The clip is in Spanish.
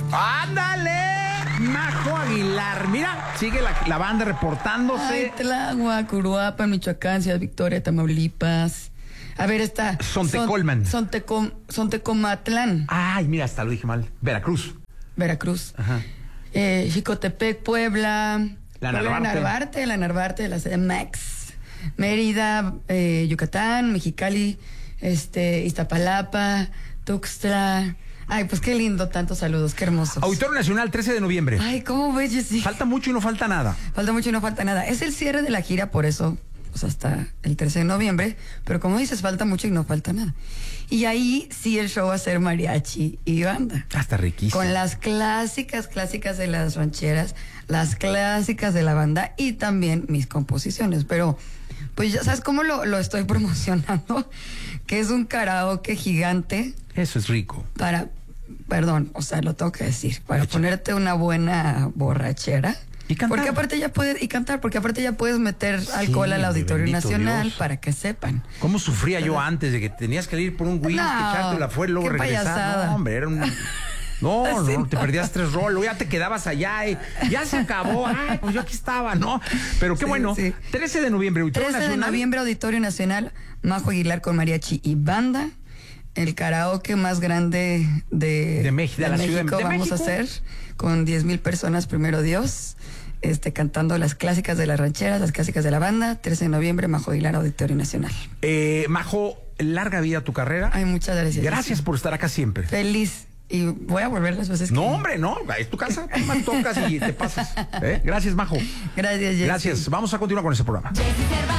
¡Ándale! Majo Aguilar. Mira, sigue la banda reportándose. Ay, Tláhuac, Uruapan, Michoacán, Ciudad Victoria, Tamaulipas. A ver, está... Sontecolman. Sontecomatlán. Ay, mira, hasta lo dije mal. Veracruz. Ajá. Xicotepec, Puebla. La Narvarte, la CDMX. Mérida, Yucatán, Mexicali, Iztapalapa, Tuxtla. Ay, pues qué lindo, tantos saludos, qué hermosos. Auditorio Nacional, 13 de noviembre. Ay, ¿cómo ves, Jessy? Falta mucho y no falta nada. Falta mucho y no falta nada. Es el cierre de la gira, por eso, pues hasta el 13 de noviembre. Pero como dices, falta mucho y no falta nada. Y ahí sí el show va a ser mariachi y banda. Está riquísimo. Con las clásicas de las rancheras, las clásicas de la banda y también mis composiciones. Pero, pues ya sabes cómo lo estoy promocionando, que es un karaoke gigante. Eso es rico. Perdón, o sea, lo tengo que decir, para ponerte una buena borrachera. Y cantar. Porque aparte ya puedes, y cantar, porque aparte ya puedes meter alcohol al Auditorio Nacional, Dios. para que sepan. ¿Cómo sufría yo antes de que tenías que ir por un whisky, echártela afuera y luego qué regresar? payasada. No, hombre, era un... No, Sí, no, te perdías 3 rolos, ya te quedabas allá y ya se acabó. Ay, pues yo aquí estaba, ¿no? Pero qué bueno. Sí. 13 de noviembre, Auditorio 13 Nacional. de noviembre, Auditorio Nacional, Majo Aguilar con mariachi y banda. El karaoke más grande de México, de la ciudad de vamos México. a hacer con 10,000 personas, primero Dios, cantando las clásicas de las rancheras, las clásicas de la banda. 13 de noviembre, Majo Aguilar, Auditorio Nacional. Majo, larga vida a tu carrera. Ay, muchas gracias. Gracias por estar acá siempre. Feliz. Y voy a volver las veces que... No, hombre, no, es tu casa. Tú más tocas y te pasas. Gracias, Majo. Gracias, Jessy. Gracias. Vamos a continuar con ese programa.